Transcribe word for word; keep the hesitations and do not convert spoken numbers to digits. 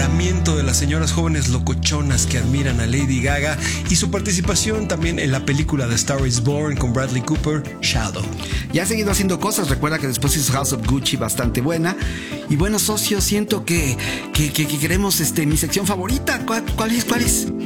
empoderamiento de las señoras jóvenes locochonas que admiran a Lady Gaga y su participación también en la película The Star is Born con Bradley Cooper, Shadow. Ya ha seguido haciendo cosas, recuerda que después hizo House of Gucci, bastante buena. Y bueno, socio, siento que, que, que, que queremos este, mi sección favorita. ¿Cuál, cuál es? ¿Cuál es?